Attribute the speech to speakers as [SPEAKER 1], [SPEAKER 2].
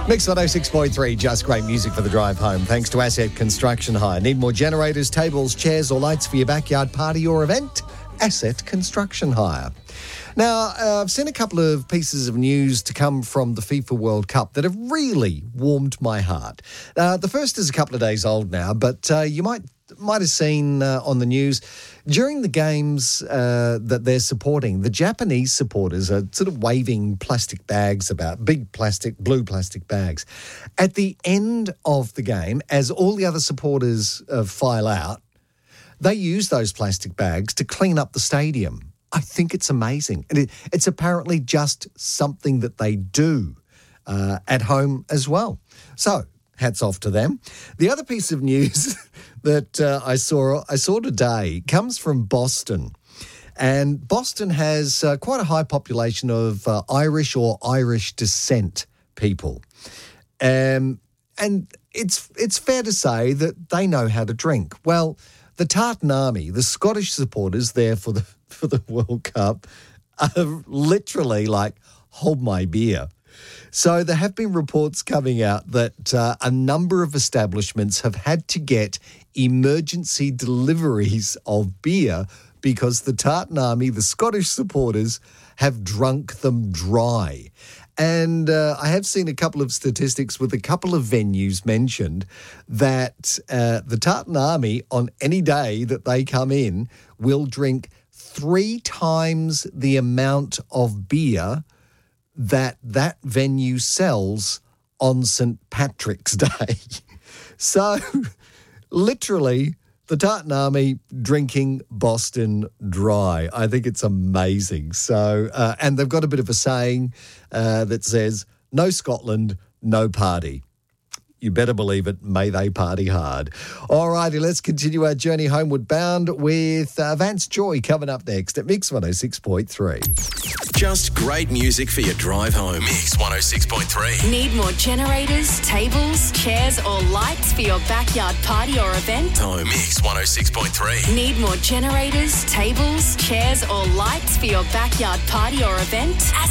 [SPEAKER 1] Mix 106.3, just great music for the drive home. Thanks to Asset Construction Hire. Need more generators, tables, chairs or lights for your backyard party or event? Asset Construction Hire. Now, I've seen a couple of pieces of news to come from the FIFA World Cup that have really warmed my heart. The first is a couple of days old now, but you might have seen on the news during the games that they're supporting, the Japanese supporters are sort of waving plastic bags about, big blue plastic bags. At the end of the game, as all the other supporters file out, they use those plastic bags to clean up the stadium. I think it's amazing. And it's apparently just something that they do at home as well. So, hats off to them. The other piece of news that I saw today comes from Boston. And Boston has quite a high population of Irish or Irish descent people. And it's fair to say that they know how to drink. Well, the Tartan Army, the Scottish supporters there for the World Cup, are literally like, hold my beer. So there have been reports coming out that a number of establishments have had to get emergency deliveries of beer because the Tartan Army, the Scottish supporters, have drunk them dry. And I have seen a couple of statistics with a couple of venues mentioned that the Tartan Army, on any day that they come in, will drink 3 times the amount of beer that venue sells on St. Patrick's Day. So, literally, the Tartan Army drinking Boston dry. I think it's amazing. So, and they've got a bit of a saying that says, no Scotland, no party. You better believe it, may they party hard. All righty, let's continue our journey homeward bound with Vance Joy coming up next at Mix 106.3.
[SPEAKER 2] Just great music for your drive home. Mix 106.3.
[SPEAKER 3] Need more generators, tables, chairs or lights for your backyard party or event?
[SPEAKER 2] Home. Mix 106.3.
[SPEAKER 3] Need more generators, tables, chairs or lights for your backyard party or event?